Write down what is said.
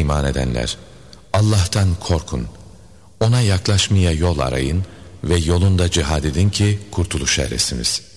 iman edenler, Allah'tan korkun, ona yaklaşmaya yol arayın ve yolunda cihad edin ki kurtuluşa eresiniz.